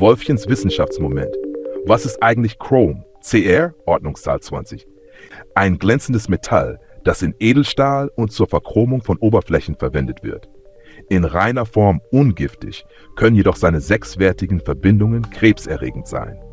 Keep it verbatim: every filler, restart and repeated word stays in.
Wolfchens Wissenschaftsmoment. Was ist eigentlich Chrom? C R, Ordnungszahl zwanzig. Ein glänzendes Metall, das in Edelstahl und zur Verchromung von Oberflächen verwendet wird. In reiner Form ungiftig, können jedoch seine sechswertigen Verbindungen krebserregend sein.